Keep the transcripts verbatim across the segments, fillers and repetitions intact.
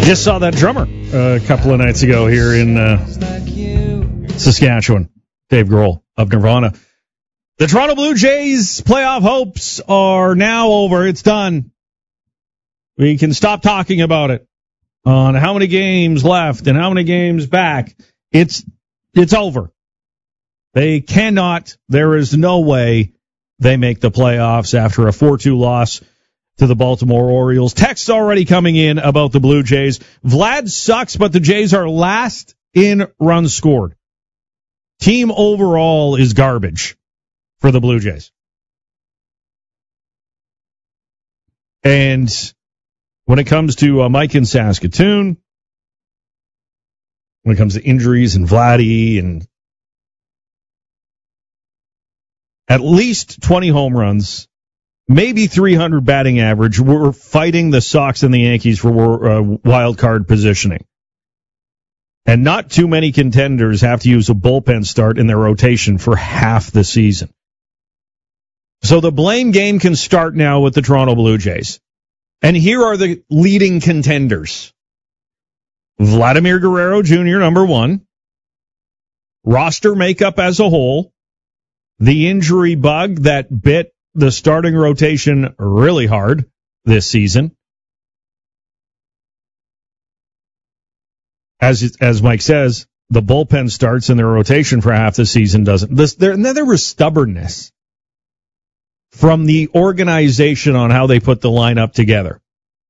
Just saw that drummer uh, a couple of nights ago here in uh, Saskatchewan. Dave Grohl of Nirvana. The Toronto Blue Jays playoff hopes are now over. It's done. We can stop talking about it on how many games left and how many games back. It's it's over. They cannot, there is no way they make the playoffs after a four two loss to the Baltimore Orioles. Texts already coming in about the Blue Jays. Vlad sucks, but the Jays are last in runs scored. Team overall is garbage for the Blue Jays. And when it comes to uh, Mike in Saskatoon, when it comes to injuries and Vladdy and at least twenty home runs, maybe three hundred batting average, we're fighting the Sox and the Yankees for uh, wild card positioning. And not too many contenders have to use a bullpen start in their rotation for half the season. So the blame game can start now with the Toronto Blue Jays. And here are the leading contenders. Vladimir Guerrero Junior, number one. Roster makeup as a whole. The injury bug that bit the starting rotation really hard this season. As as Mike says, the bullpen starts in their rotation for half the season doesn't. This, there, and then there was stubbornness from the organization on how they put the lineup together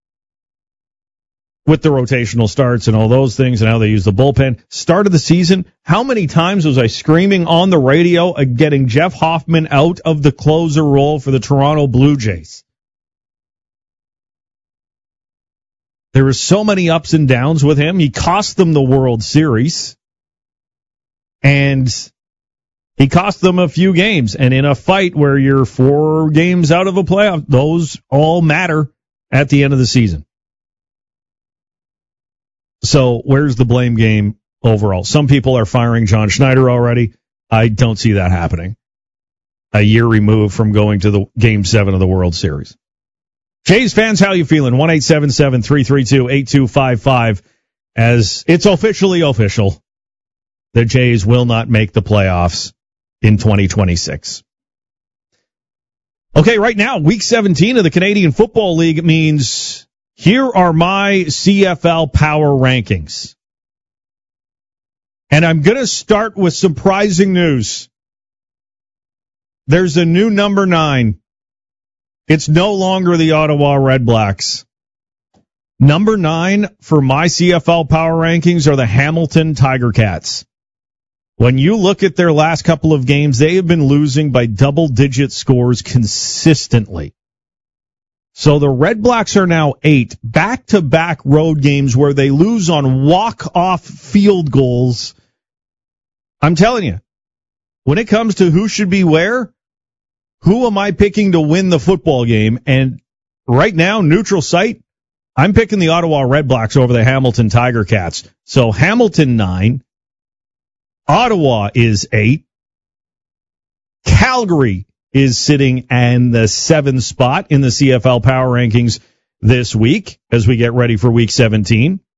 with the rotational starts and all those things and how they use the bullpen. Start of the season, how many times was I screaming on the radio at getting Jeff Hoffman out of the closer role for the Toronto Blue Jays? There were so many ups and downs with him. He cost them the World Series. And he cost them a few games. And in a fight where you're four games out of a playoff, those all matter at the end of the season. So where's the blame game overall? Some people are firing John Schneider already. I don't see that happening. A year removed from going to the Game seven of the World Series. Jays fans, how you feeling? one eight seven seven, three three two, eight two five five. As it's officially official, the Jays will not make the playoffs in twenty twenty-six. Okay, right now, week seventeen of the Canadian Football League means here are my C F L power rankings. And I'm going to start with surprising news. There's a new number nine. It's no longer the Ottawa Redblacks. Number nine for my C F L power rankings are the Hamilton Tiger Cats. When you look at their last couple of games, they have been losing by double-digit scores consistently. So the Redblacks are now eight back-to-back road games where they lose on walk-off field goals. I'm telling you, when it comes to who should be where, who am I picking to win the football game? And right now, neutral site, I'm picking the Ottawa Redblacks over the Hamilton Tiger Cats. So Hamilton nine, Ottawa is eight, Calgary is sitting in the seventh spot in the C F L power rankings this week as we get ready for week seventeen.